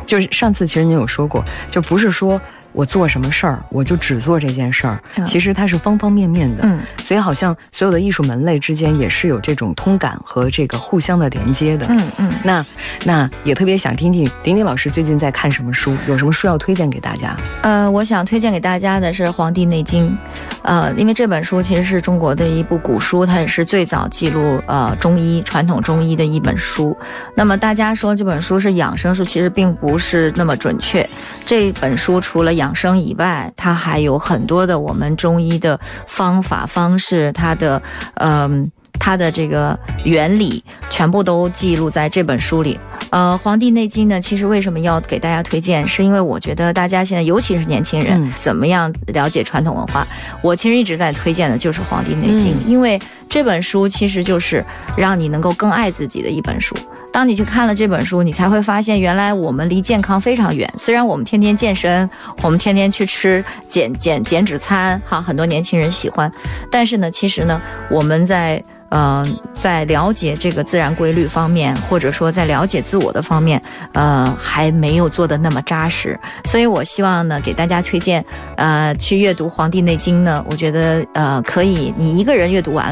就是上次其实您有说过，就不是说我做什么事儿我就只做这件事儿，其实它是方方面面的。所以好像所有的艺术门类之间也是有这种通感和这个互相的连接的。那也特别想听听丁丁老师最近在看什么书，有什么书要推荐给大家？ 我想推荐给大家的是《黄帝内经》，因为这本书其实是中国的一部古书，它也是最早记录中医传统中医的一本书。那么大家说这本书是养生书，其实并不是那么准确。这本书除了养生以外，它还有很多的我们中医的方法方式，它的这个原理全部都记录在这本书里。《黄帝内经》呢，其实为什么要给大家推荐，是因为我觉得大家现在尤其是年轻人，怎么样了解传统文化，我其实一直在推荐的就是《黄帝内经》，因为这本书其实就是让你能够更爱自己的一本书。当你去看了这本书，你才会发现原来我们离健康非常远。虽然我们天天健身，我们天天去吃减脂餐，很多年轻人喜欢，但是呢，其实呢，我们在了解这个自然规律方面，或者说在了解自我的方面，还没有做得那么扎实。所以我希望呢，给大家推荐，去阅读《黄帝内经》呢，我觉得可以，你一个人阅读完了。